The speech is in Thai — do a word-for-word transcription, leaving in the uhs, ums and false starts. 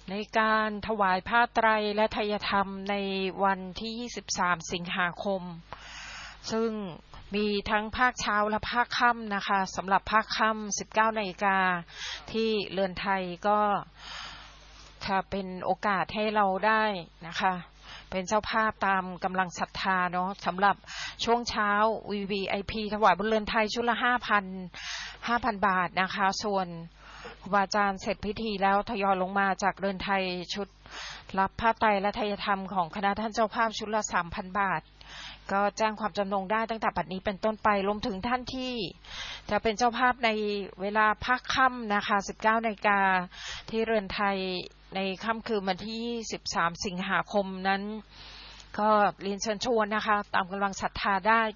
ในการถวายผ้าไตรและไทยธรรมในวันที่ยี่สิบสามสิงหาคมซึ่งมีทั้งภาคเช้าและภาคค่ำนะคะสำหรับภาคค่ำสิบเก้านาฬิกาที่เรือนไทยก็ค่ะเป็นโอกาสให้เราได้นะคะเป็นเจ้าภาพตามกำลังศรัทธาเนาะสำหรับช่วงเช้า วี วี ไอ พี ถวายบนเรือนไทยชุดละ ห้าพัน ห้าพัน บาทนะคะส่วนครูบาอาจารย์เสร็จพิธีแล้วทยอยลงมาจากเรือนไทยชุดรับผ้าไตรและไทยธรรมของคณะท่านเจ้าภาพชุดละ สามพัน บาทก็แจ้งความจำนงได้ตั้งแต่บัดนี้เป็นต้นไปรวมถึงท่านที่จะเป็นเจ้าภาพในเวลาภาคค่ำนะคะ สิบเก้านาฬิกาที่เรือนไทยในค่ำคืนวันที่ยี่สิบสามสิงหาคมนั้นก็เรียนเชิญชวนนะคะตามกำลังศรัทธาได้